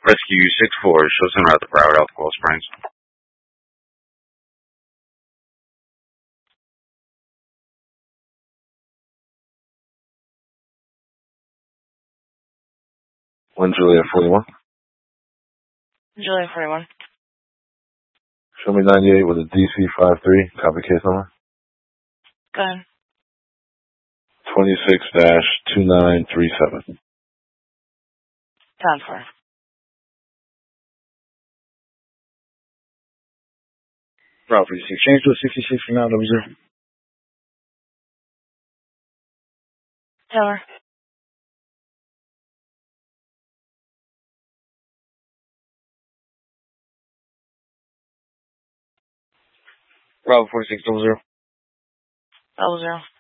Rescue 6-4, shows en route to Broward Health, Coral Springs. One Juliet 41. Juliet 41. Show me 98 with a DC-53. Copy case number. Go ahead. 26-2937. Time for. Bravo 46. Change to a 66 for now, 00. Taylor. Bravo 46, 00. 00.